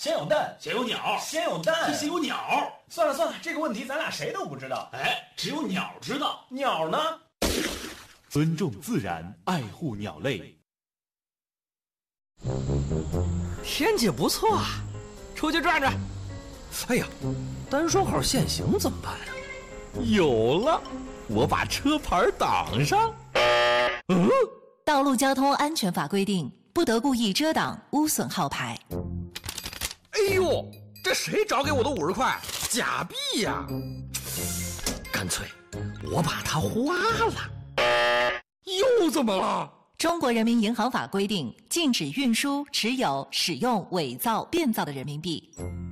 先有蛋， 先有鸟， 先有蛋， 先有鸟。 算了，这个问题咱俩谁都不知道。 哎，只有鸟知道。 鸟呢？ 尊重自然，爱护鸟类。 天气不错啊，出去转转。哎呀，单双号限行怎么办啊？有了，我把车牌挡上。 道路交通安全法规定，不得故意遮挡、污损号牌。 哎呦，这谁找给我的50块？假币呀！干脆我把它花了。又怎么了？ 中国人民银行法规定，禁止运输、持有、使用伪造、变造的人民币。